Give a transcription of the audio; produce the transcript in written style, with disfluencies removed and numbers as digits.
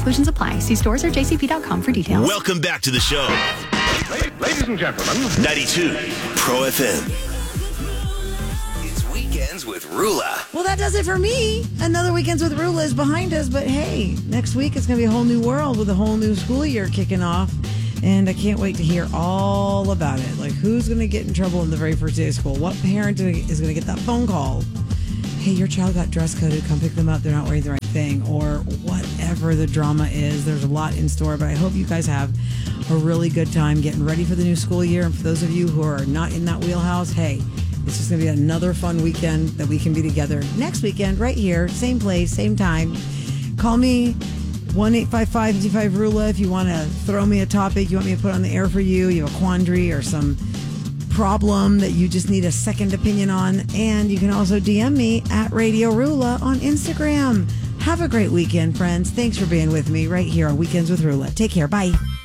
Exclusions apply. See stores or jcp.com for details. Welcome back to the show. Ladies and gentlemen, 92 Pro FM. It's Weekends with Rula. Well, that does it for me. Another Weekends with Rula is behind us, but hey, next week it's going to be a whole new world with a whole new school year kicking off. And I can't wait to hear all about it. Like, who's going to get in trouble on the very first day of school? What parent is going to get that phone call? Hey, your child got dress coded. Come pick them up. They're not wearing the right thing. Or whatever the drama is. There's a lot in store, but I hope you guys have a really good time getting ready for the new school year. And for those of you who are not in that wheelhouse, hey, it's just going to be another fun weekend that we can be together next weekend right here. Same place, same time. Call me. 1-855-55-RULA if you want to throw me a topic you want me to put on the air for you. You have a quandary or some problem that you just need a second opinion on. And you can also DM me at Radio Rula on Instagram. Have a great weekend, friends. Thanks for being with me right here on Weekends with Rula. Take care. Bye.